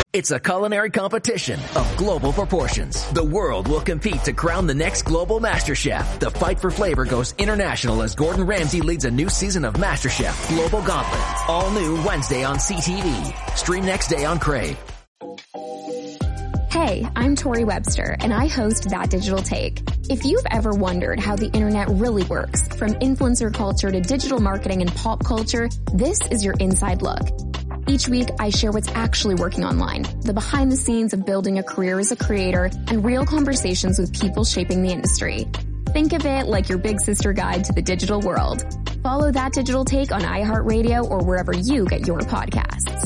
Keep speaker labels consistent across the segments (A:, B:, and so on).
A: It's a culinary competition of global proportions. The world will compete to crown the next global Master Chef. The fight for flavor goes international as Gordon Ramsay leads a new season of MasterChef Global Gauntlet. All new Wednesday on CTV. Stream next day on Crave.
B: Hey, I'm Tori Webster, and I host That Digital Take. If you've ever wondered how the internet really works, from influencer culture to digital marketing and pop culture, this is your inside look. Each week, I share what's actually working online, the behind the scenes of building a career as a creator, and real conversations with people shaping the industry. Think of it like your big sister guide to the digital world. Follow That Digital Take on iHeartRadio or wherever you get your podcasts.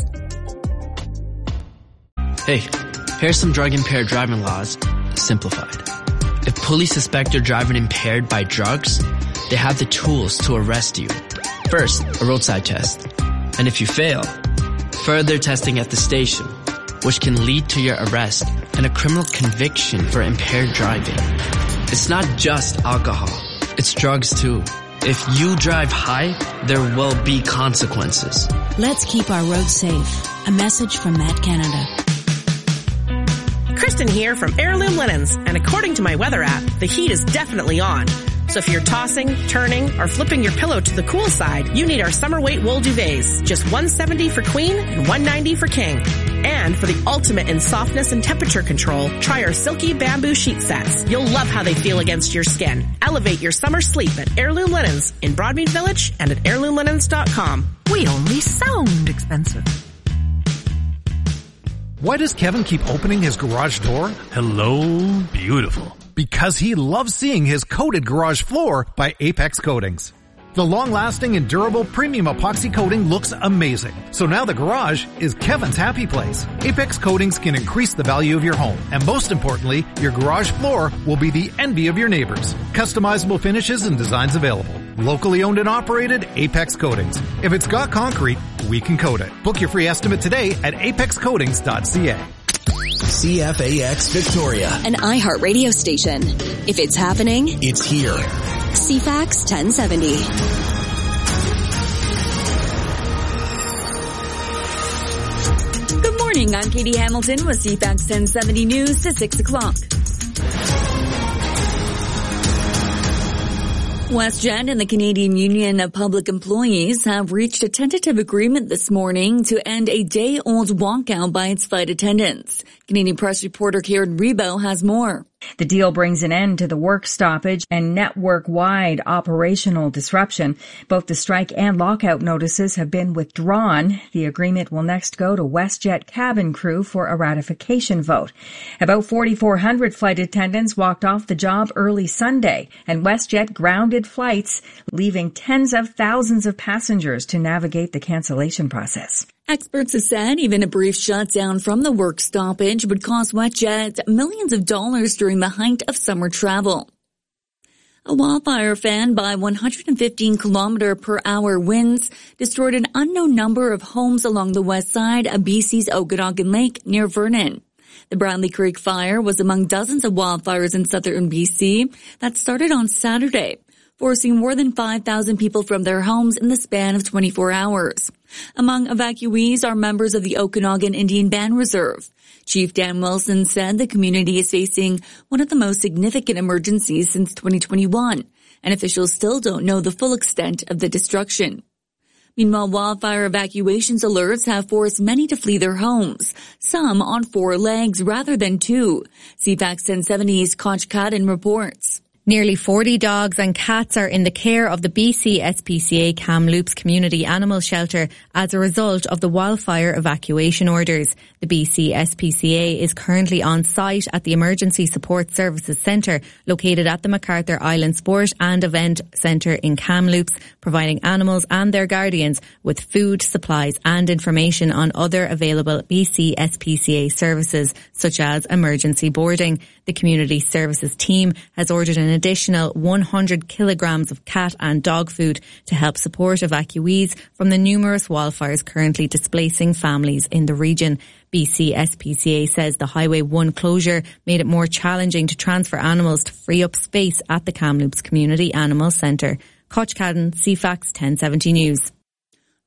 C: Hey, here's some drug-impaired driving laws, simplified. If police suspect you're driving impaired by drugs, they have the tools to arrest you. First, a roadside test. And if you fail, further testing at the station, which can lead to your arrest and a criminal conviction for impaired driving. It's not just alcohol, it's drugs too. If you drive high, there will be consequences.
D: Let's keep our roads safe. A message from Met Canada.
E: Kristen here from Heirloom Linens, and according to my weather app, the heat is definitely on. So if you're tossing, turning, or flipping your pillow to the cool side, you need our summer weight wool duvets. Just $170 for queen and $190 for king. And for the ultimate in softness and temperature control, try our silky bamboo sheet sets. You'll love how they feel against your skin. Elevate your summer sleep at Heirloom Linens in Broadmead Village and at heirloomlinens.com.
F: We only sound expensive.
G: Why does Kevin keep opening his garage door?
H: Hello, beautiful.
G: Because he loves seeing his coated garage floor by Apex Coatings. The long-lasting and durable premium epoxy coating looks amazing. So now the garage is Kevin's happy place. Apex Coatings can increase the value of your home. And most importantly, your garage floor will be the envy of your neighbors. Customizable finishes and designs available. Locally owned and operated, Apex Coatings. If it's got concrete, we can coat it. Book your free estimate today at apexcoatings.ca.
A: CFAX Victoria,
I: an iHeart radio station. If it's happening,
A: it's here.
I: CFAX 1070.
J: Good morning, I'm Katie Hamilton with CFAX 1070 News to 6 o'clock. WestJet and the Canadian Union of Public Employees have reached a tentative agreement this morning to end a day-old walkout by its flight attendants. Canadian Press reporter Karen Rebo has more.
K: The deal brings an end to the work stoppage and network-wide operational disruption. Both the strike and lockout notices have been withdrawn. The agreement will next go to WestJet cabin crew for a ratification vote. About 4,400 flight attendants walked off the job early Sunday, and WestJet grounded flights, leaving tens of thousands of passengers to navigate the cancellation process.
J: Experts have said even a brief shutdown from the work stoppage would cost WestJet millions of dollars during the height of summer travel. A wildfire fanned by 115 km/h winds destroyed an unknown number of homes along the west side of BC's Okanagan Lake near Vernon. The Bradley Creek fire was among dozens of wildfires in southern BC that started on Saturday, forcing more than 5,000 people from their homes in the span of 24 hours. Among evacuees are members of the Okanagan Indian Band Reserve. Chief Dan Wilson said the community is facing one of the most significant emergencies since 2021, and officials still don't know the full extent of the destruction. Meanwhile, wildfire evacuations alerts have forced many to flee their homes, some on 4 legs rather than 2. CFAX 1070's Koch Cadden reports.
L: Nearly 40 dogs and cats are in the care of the BC SPCA Kamloops Community Animal Shelter as a result of the wildfire evacuation orders. The BC SPCA is currently on site at the Emergency Support Services Centre located at the MacArthur Island Sport and Event Centre in Kamloops, providing animals and their guardians with food, supplies and information on other available BC SPCA services such as emergency boarding. The Community Services team has ordered an additional 100 kilograms of cat and dog food to help support evacuees from the numerous wildfires currently displacing families in the region. BC SPCA says the Highway 1 closure made it more challenging to transfer animals to free up space at the Kamloops Community Animal Centre. Koch Cadden, CFAX 1070 News.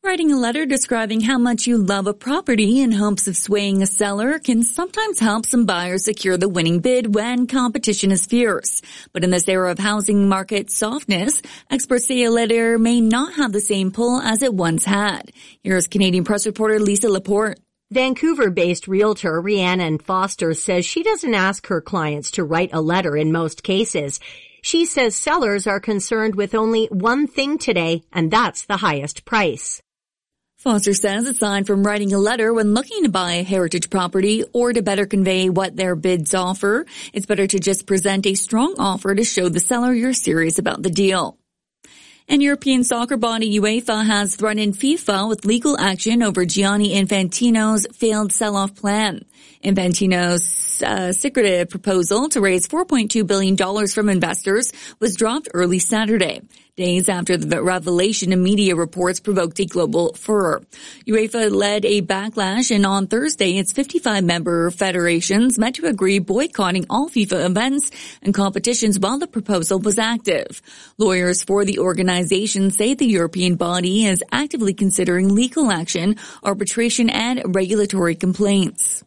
J: Writing a letter describing how much you love a property in hopes of swaying a seller can sometimes help some buyers secure the winning bid when competition is fierce. But in this era of housing market softness, experts say a letter may not have the same pull as it once had. Here's Canadian Press reporter Lisa Laporte.
M: Vancouver-based realtor Rhiannon Foster says she doesn't ask her clients to write a letter in most cases. She says sellers are concerned with only one thing today, and that's the highest price.
J: Foster says aside from writing a letter when looking to buy a heritage property or to better convey what their bids offer, it's better to just present a strong offer to show the seller you're serious about the deal. And European soccer body UEFA has threatened FIFA with legal action over Gianni Infantino's failed sell-off plan. Infantino's secretive proposal to raise $4.2 billion from investors was dropped early Saturday, days after the revelation in media reports provoked a global furor. UEFA led a backlash, and on Thursday, its 55-member federations met to agree boycotting all FIFA events and competitions while the proposal was active. Lawyers for the organization say the European body is actively considering legal action, arbitration, and regulatory complaints.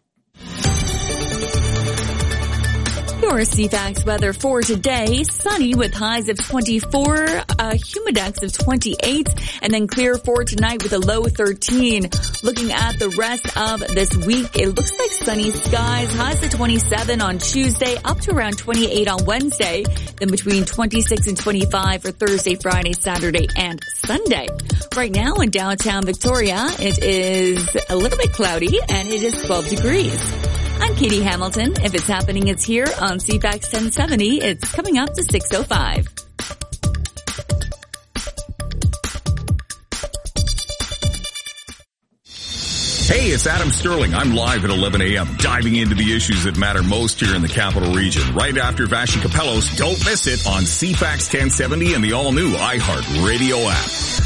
J: Your CFAX weather for today, sunny with highs of 24, humidex of 28, and then clear for tonight with a low 13. Looking at the rest of this week, it looks like sunny skies, highs of 27 on Tuesday, up to around 28 on Wednesday, then between 26 and 25 for Thursday, Friday, Saturday, and Sunday. Right now in downtown Victoria, it is a little bit cloudy, and it is 12 degrees. I'm Katie Hamilton. If it's happening, it's here on CFAX 1070. It's coming up to 6:05.
N: Hey, it's Adam Sterling. I'm live at 11 a.m. diving into the issues that matter most here in the Capital Region. Right after Vashi Capellos, don't miss it on CFAX 1070 and the all-new iHeart Radio app.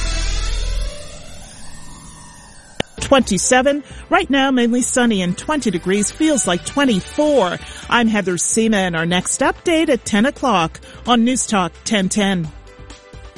O: 27. Right now, mainly sunny and 20 degrees. Feels like 24. I'm Heather Sema, and our next update at 10 o'clock on News Talk 1010.